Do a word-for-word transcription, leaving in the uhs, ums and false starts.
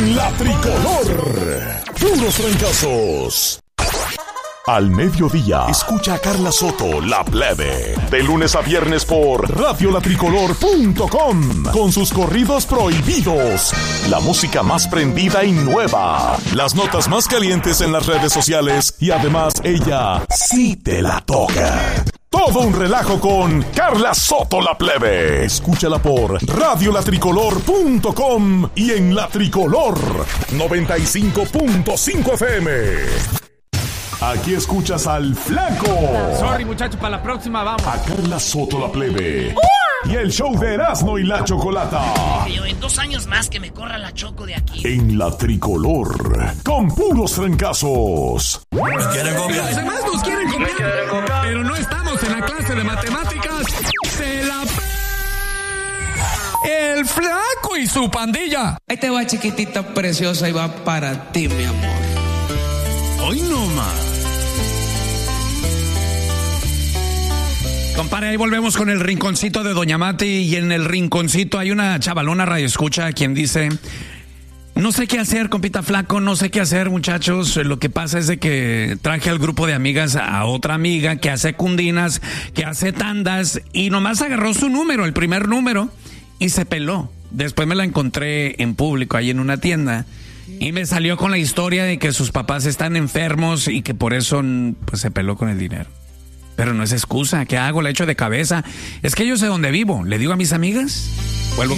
en la tricolor. Puros trancazos. Al mediodía, escucha a Carla Soto, La Plebe. De lunes a viernes por radio la tricolor punto com. Con sus corridos prohibidos. La música más prendida y nueva. Las notas más calientes en las redes sociales. Y además, ella sí te la toca. Todo un relajo con Carla Soto, La Plebe. Escúchala por radio la tricolor punto com y en La Tricolor noventa y cinco punto cinco F M. Aquí escuchas al Flaco. Sorry, muchachos, para la próxima vamos. A Carla Soto, La Plebe. Y el show de Erasmo y la Chocolata. Yo, en dos años más que me corra la Choco de aquí. En La Tricolor, con puros trancazos. Nos quieren copiar. Los demás nos quieren copiar, pero no estamos en la clase de matemáticas. Se la pe... El Flaco y su pandilla. Ahí te va, chiquitita preciosa, y va para ti, mi amor. Hoy no más. Compadre, ahí volvemos con el rinconcito de Doña Mati. Y en el rinconcito hay una chavalona radioescucha quien dice: no sé qué hacer, compita Flaco, no sé qué hacer, muchachos. Lo que pasa es de que traje al grupo de amigas a otra amiga que hace cundinas, que hace tandas, y nomás agarró su número, el primer número, y se peló. Después me la encontré en público ahí en una tienda y me salió con la historia de que sus papás están enfermos y que por eso pues se peló con el dinero. Pero no es excusa. ¿Qué hago? La echo de cabeza. Es que yo sé dónde vivo. ¿Le digo a mis amigas? Vuelvo.